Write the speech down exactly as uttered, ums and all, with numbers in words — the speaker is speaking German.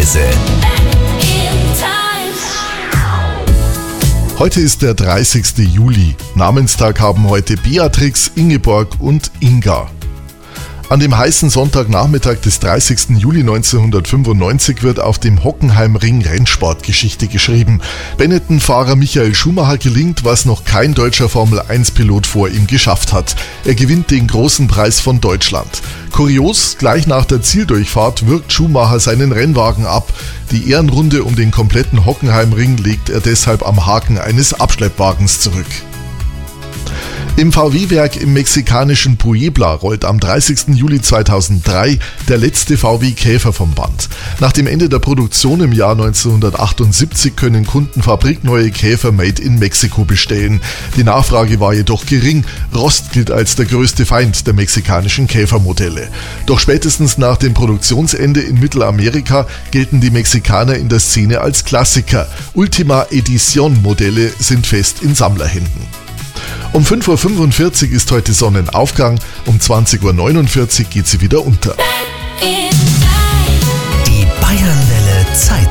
Zeitreise. Heute ist der dreißigste Juli. Namenstag haben heute Beatrix, Ingeborg und Inga. An dem heißen Sonntagnachmittag des dreißigsten Juli neunzehnhundertfünfundneunzig wird auf dem Hockenheimring Rennsportgeschichte geschrieben. Benetton-Fahrer Michael Schumacher gelingt, was noch kein deutscher Formel eins Pilot vor ihm geschafft hat. Er gewinnt den großen Preis von Deutschland. Kurios, gleich nach der Zieldurchfahrt wirkt Schumacher seinen Rennwagen ab. Die Ehrenrunde um den kompletten Hockenheimring legt er deshalb am Haken eines Abschleppwagens zurück. Im V W-Werk im mexikanischen Puebla rollt am dreißigsten Juli zweitausenddrei der letzte V W Käfer vom Band. Nach dem Ende der Produktion im Jahr neunzehnhundertachtundsiebzig können Kunden fabrikneue Käfer made in Mexiko bestellen. Die Nachfrage war jedoch gering. Rost gilt als der größte Feind der mexikanischen Käfermodelle. Doch spätestens nach dem Produktionsende in Mittelamerika gelten die Mexikaner in der Szene als Klassiker. Ultima Edition Modelle sind fest in Sammlerhänden. Um fünf Uhr fünfundvierzig ist heute Sonnenaufgang, um zwanzig Uhr neunundvierzig geht sie wieder unter. Die Bayernwelle Zeit.